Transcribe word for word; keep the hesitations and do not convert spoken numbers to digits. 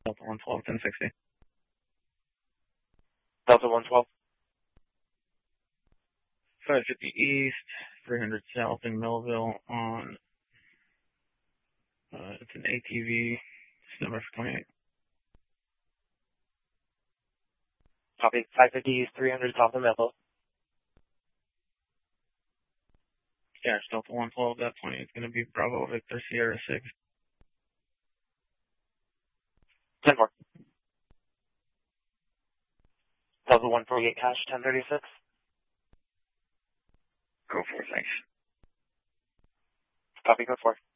Delta one twelve, ten sixty. Delta one twelve. five fifty East, three hundred South in Melville on, uh, it's an A T V, it's number twenty-eight. Copy. five fifty East, three hundred South in Melville. Yeah, it's Delta one twelve, that twenty is going to be Bravo Victor Sierra six. ten four. Delta one forty-eight Cash, ten thirty-six. Go for it, thanks. Copy, go for it.